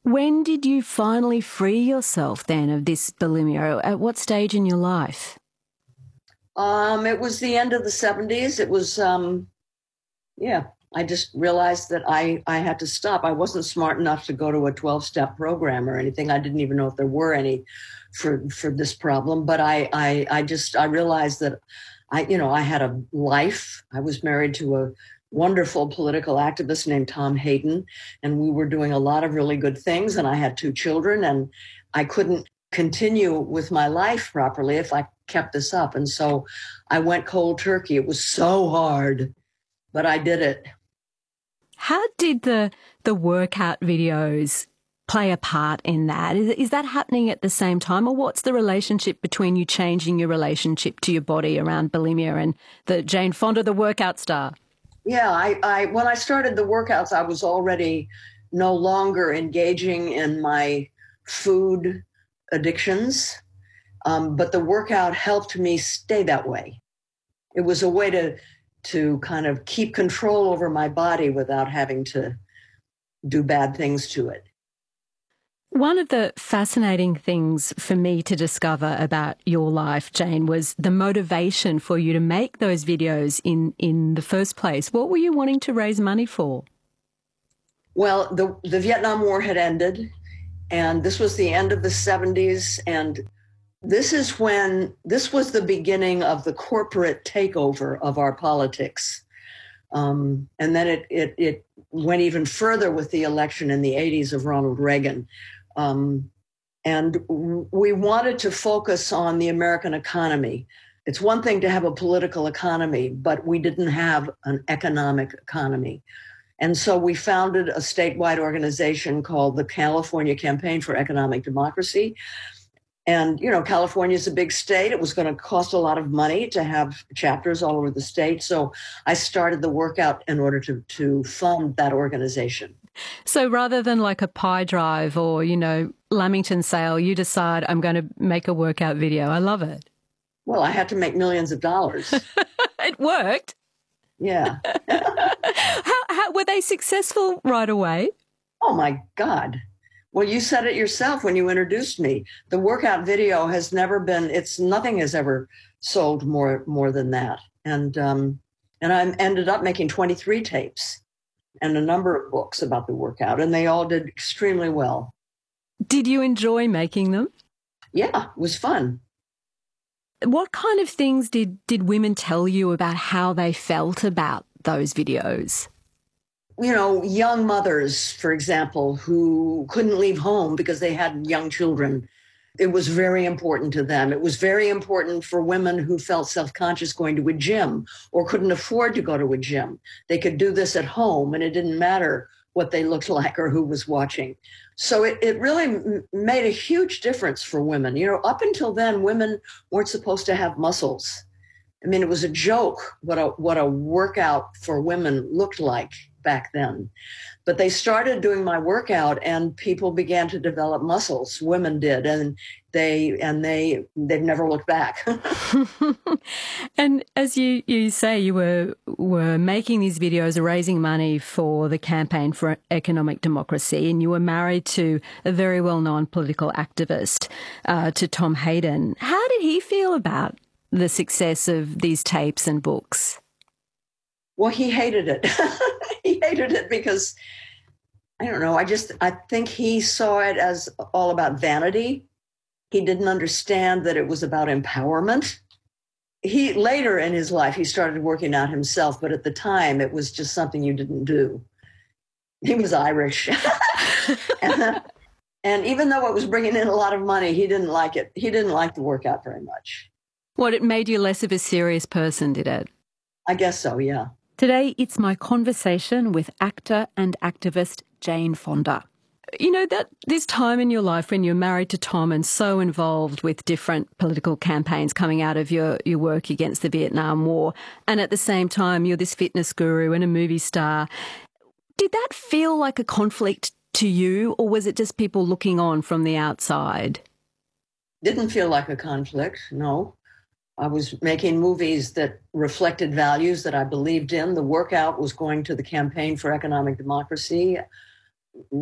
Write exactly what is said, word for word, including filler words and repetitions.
When did you finally free yourself then of this bulimia? At what stage in your life? Um, it was the end of the seventies. It was, um, yeah, I just realized that I, I had to stop. I wasn't smart enough to go to a twelve-step program or anything. I didn't even know if there were any for for this problem. But I, I, I just, I realized that I, you know, I had a life. I was married to a wonderful political activist named Tom Hayden, and we were doing a lot of really good things. And I had two children, and I couldn't continue with my life properly if I kept this up. And so I went cold turkey. It was so hard, but I did it. How did the the workout videos play a part in that? Is, is that happening at the same time, or what's the relationship between you changing your relationship to your body around bulimia and the Jane Fonda, the workout star? Yeah, I, I when I started the workouts, I was already no longer engaging in my food addictions, um, but the workout helped me stay that way. It was a way to to kind of keep control over my body without having to do bad things to it. One of the fascinating things for me to discover about your life, Jane, was the motivation for you to make those videos in, in the first place. What were you wanting to raise money for? Well, the, the Vietnam War had ended, and this was the end of the seventies, and this is when, this was the beginning of the corporate takeover of our politics. Um, and then it, it, it went even further with the election in the eighties of Ronald Reagan. Um, and we wanted to focus on the American economy. It's one thing to have a political economy, but we didn't have an economic economy. And so we founded a statewide organization called the California Campaign for Economic Democracy. And, you know, California is a big state. It was going to cost a lot of money to have chapters all over the state. So I started the workout in order to, to fund that organization. So rather than like a pie drive or, you know, Lamington sale, you decide I'm going to make a workout video. I love it. Well, I had to make millions of dollars. It worked. Yeah. how, how were they successful right away? Oh, my God. Well, you said it yourself when you introduced me. The workout video has never been, it's nothing has ever sold more more than that. And um, and I ended up making twenty-three tapes and a number of books about the workout, and they all did extremely well. Did you enjoy making them? Yeah, it was fun. What kind of things did, did women tell you about how they felt about those videos? You know, young mothers, for example, who couldn't leave home because they had young children. It was very important to them. It was very important for women who felt self-conscious going to a gym or couldn't afford to go to a gym. They could do this at home, and it didn't matter what they looked like or who was watching. So it, it really m- made a huge difference for women. You know, up until then, women weren't supposed to have muscles. I mean, it was a joke what a what a workout for women looked like back then. But they started doing my workout and people began to develop muscles. Women did, and they and they they've never looked back. And as you, you say, you were were making these videos, raising money for the Campaign for Economic Democracy, and you were married to a very well-known political activist, uh, to Tom Hayden. How did he feel about the success of these tapes and books? Well, he hated it. He hated it because, I don't know, I just, I think he saw it as all about vanity. He didn't understand that it was about empowerment. He, later in his life, he started working out himself, but at the time, it was just something you didn't do. He was Irish. and, and even though it was bringing in a lot of money, he didn't like it. He didn't like the workout very much. What, it made you less of a serious person, did it? I guess so, yeah. Today, it's my conversation with actor and activist Jane Fonda. You know, that this time in your life when you're married to Tom and so involved with different political campaigns coming out of your, your work against the Vietnam War, and at the same time you're this fitness guru and a movie star, did that feel like a conflict to you, or was it just people looking on from the outside? Didn't feel like a conflict, no. I was making movies that reflected values that I believed in. The workout was going to the Campaign for Economic Democracy.